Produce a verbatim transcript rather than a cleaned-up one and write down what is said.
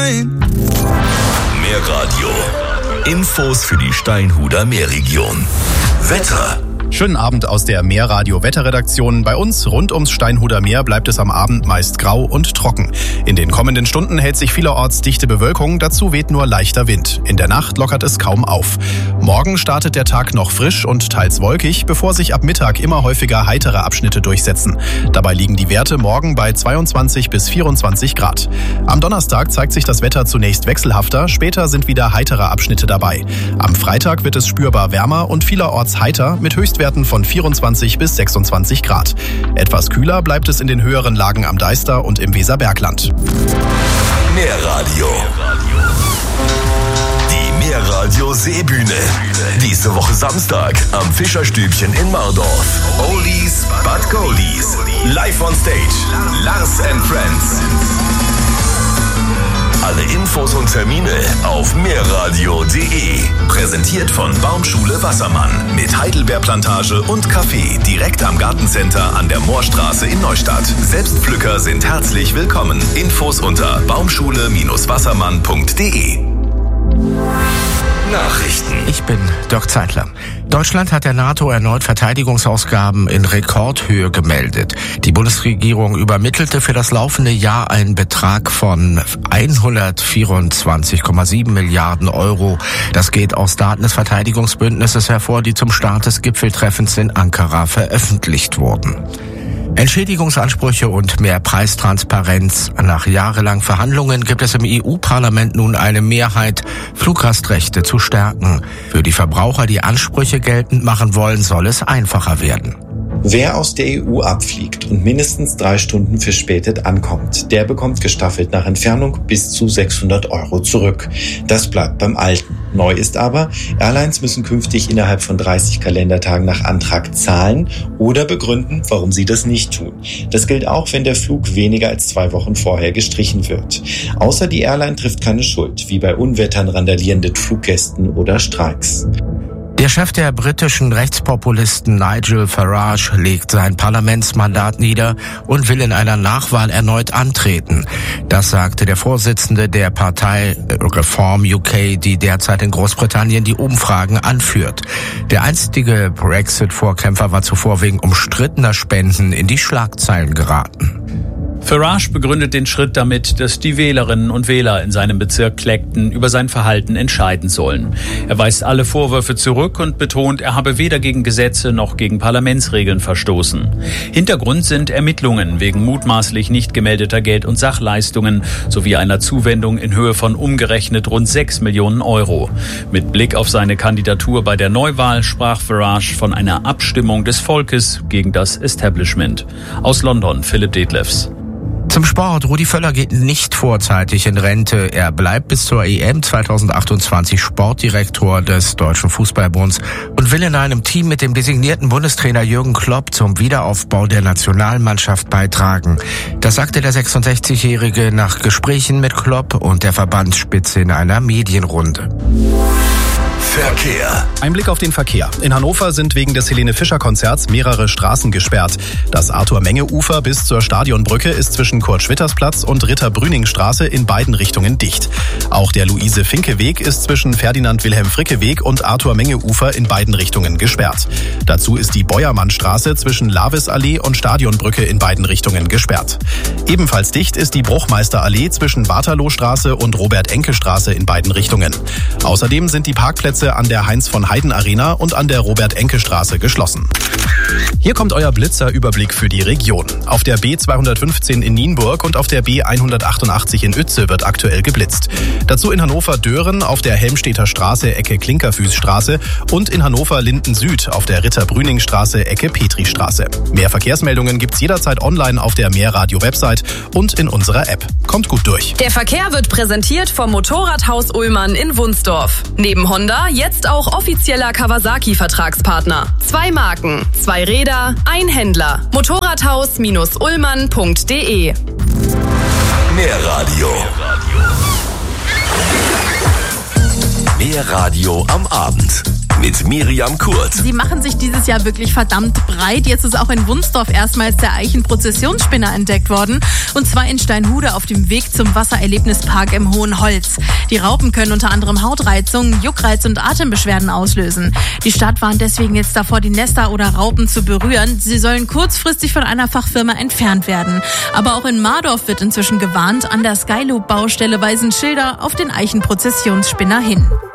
Mehr Radio. Infos für die Steinhuder Meerregion. Wetter. Schönen Abend aus der Meerradio-Wetterredaktion. Bei uns rund ums Steinhuder Meer bleibt es am Abend meist grau und trocken. In den kommenden Stunden hält sich vielerorts dichte Bewölkung, dazu weht nur leichter Wind. In der Nacht lockert es kaum auf. Morgen startet der Tag noch frisch und teils wolkig, bevor sich ab Mittag immer häufiger heitere Abschnitte durchsetzen. Dabei liegen die Werte morgen bei zweiundzwanzig bis vierundzwanzig Grad. Am Donnerstag zeigt sich das Wetter zunächst wechselhafter, später sind wieder heitere Abschnitte dabei. Am Freitag wird es spürbar wärmer und vielerorts heiter mit Höchstwerten von vierundzwanzig bis sechsundzwanzig Grad. Etwas kühler bleibt es in den höheren Lagen am Deister und im Weserbergland. Meerradio. Die Meerradio Seebühne. Diese Woche Samstag am Fischerstübchen in Mardorf. Oldies but Goldies. Live on stage. Lars and Friends. Alle Infos und Termine auf meerradio punkt de. Präsentiert von Baumschule Wassermann mit Heidelbeerplantage und Café direkt am Gartencenter an der Moorstraße in Neustadt. Selbstpflücker sind herzlich willkommen. Infos unter baumschule Bindestrich wassermann punkt de. Nachrichten. Ich bin Dirk Zeitler. Deutschland hat der NATO erneut Verteidigungsausgaben in Rekordhöhe gemeldet. Die Bundesregierung übermittelte für das laufende Jahr einen Betrag von hundertvierundzwanzig Komma sieben Milliarden Euro. Das geht aus Daten des Verteidigungsbündnisses hervor, die zum Start des Gipfeltreffens in Ankara veröffentlicht wurden. Entschädigungsansprüche und mehr Preistransparenz. Nach jahrelangen Verhandlungen gibt es im E U-Parlament nun eine Mehrheit, Fluggastrechte zu stärken. Für die Verbraucher, die Ansprüche geltend machen wollen, soll es einfacher werden. Wer aus der E U abfliegt und mindestens drei Stunden verspätet ankommt, der bekommt gestaffelt nach Entfernung bis zu sechshundert Euro zurück. Das bleibt beim Alten. Neu ist aber, Airlines müssen künftig innerhalb von dreißig Kalendertagen nach Antrag zahlen oder begründen, warum sie das nicht tun. Das gilt auch, wenn der Flug weniger als zwei Wochen vorher gestrichen wird. Außer die Airline trifft keine Schuld, wie bei Unwettern, randalierenden Fluggästen oder Streiks. Der Chef der britischen Rechtspopulisten Nigel Farage legt sein Parlamentsmandat nieder und will in einer Nachwahl erneut antreten. Das sagte der Vorsitzende der Partei Reform U K, die derzeit in Großbritannien die Umfragen anführt. Der einstige Brexit-Vorkämpfer war zuvor wegen umstrittener Spenden in die Schlagzeilen geraten. Farage begründet den Schritt damit, dass die Wählerinnen und Wähler in seinem Bezirk Clacton über sein Verhalten entscheiden sollen. Er weist alle Vorwürfe zurück und betont, er habe weder gegen Gesetze noch gegen Parlamentsregeln verstoßen. Hintergrund sind Ermittlungen wegen mutmaßlich nicht gemeldeter Geld- und Sachleistungen sowie einer Zuwendung in Höhe von umgerechnet rund sechs Millionen Euro. Mit Blick auf seine Kandidatur bei der Neuwahl sprach Farage von einer Abstimmung des Volkes gegen das Establishment. Aus London, Philipp Detlefs. Zum Sport. Rudi Völler geht nicht vorzeitig in Rente. Er bleibt bis zur E M zweitausendachtundzwanzig Sportdirektor des Deutschen Fußballbunds und will in einem Team mit dem designierten Bundestrainer Jürgen Klopp zum Wiederaufbau der Nationalmannschaft beitragen. Das sagte der sechsundsechzigjährige nach Gesprächen mit Klopp und der Verbandsspitze in einer Medienrunde. Verkehr. Ein Blick auf den Verkehr. In Hannover sind wegen des Helene-Fischer-Konzerts mehrere Straßen gesperrt. Das Arthur-Menge-Ufer bis zur Stadionbrücke ist zwischen Kurt-Schwitters-Platz und Ritter-Brüning-Straße in beiden Richtungen dicht. Auch der Luise-Finke-Weg ist zwischen Ferdinand-Wilhelm-Fricke-Weg und Arthur-Menge-Ufer in beiden Richtungen gesperrt. Dazu ist die Beuermann-Straße zwischen Lavis-Allee und Stadionbrücke in beiden Richtungen gesperrt. Ebenfalls dicht ist die Bruchmeister-Allee zwischen Waterloo-Straße und Robert-Enke-Straße in beiden Richtungen. Außerdem sind die Parkplätze an der Heinz-von-Heiden-Arena und an der Robert-Enke-Straße geschlossen. Hier kommt euer Blitzerüberblick für die Region. Auf der B zweihundertfünfzehn in Nienburg und auf der B hundertachtundachtzig in Uetze wird aktuell geblitzt. Dazu in Hannover-Dören auf der Helmstedter Straße Ecke Klinkerfüßstraße und in Hannover-Linden Süd auf der Ritter-Brüning-Straße Ecke Petristraße. Mehr Verkehrsmeldungen gibt's jederzeit online auf der Meerradio-Website und in unserer App. Kommt gut durch. Der Verkehr wird präsentiert vom Motorradhaus Ullmann in Wunsdorf. Neben Honda jetzt auch offizieller Kawasaki-Vertragspartner. Zwei Marken, zwei Räder, ein Händler. Motorradhaus-ullmann punkt de. Meerradio. Meerradio am Abend. mit Miriam Kurt. Sie machen sich dieses Jahr wirklich verdammt breit. Jetzt ist auch in Wunsdorf erstmals der Eichenprozessionsspinner entdeckt worden. Und zwar in Steinhude auf dem Weg zum Wassererlebnispark im Hohen Holz. Die Raupen können unter anderem Hautreizungen, Juckreiz und Atembeschwerden auslösen. Die Stadt warnt deswegen jetzt davor, die Nester oder Raupen zu berühren. Sie sollen kurzfristig von einer Fachfirma entfernt werden. Aber auch in Mardorf wird inzwischen gewarnt. An der Skyloop-Baustelle weisen Schilder auf den Eichenprozessionsspinner hin.